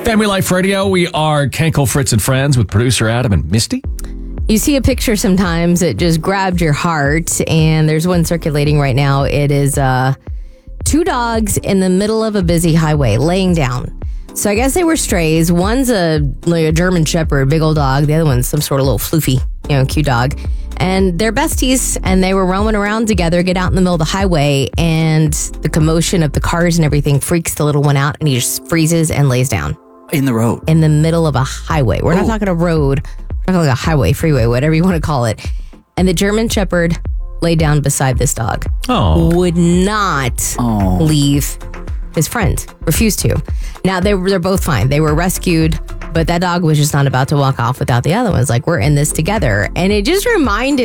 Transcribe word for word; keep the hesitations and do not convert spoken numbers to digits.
Family Life Radio. We are Kenkel, Fritz, and Friends with producer Adam and Misty. You see a picture sometimes that just grabbed your heart, and there's one circulating right now. It is uh, two dogs in the middle of a busy highway laying down. So I guess they were strays. One's a like a German Shepherd, big old dog. The other one's some sort of little floofy, you know, cute dog. And they're besties, and they were roaming around together, get out in the middle of the highway, and the commotion of the cars and everything freaks the little one out, and he just freezes and lays down. In the road. In the middle of a highway. We're oh. not talking a road. We're talking like a highway, freeway, whatever you want to call it. And the German Shepherd lay down beside this dog. Oh. Would not oh. leave his friend. Refused to. Now, they, they're both fine. They were rescued, but that dog was just not about to walk off without the other ones. Like, we're in this together. And it just reminded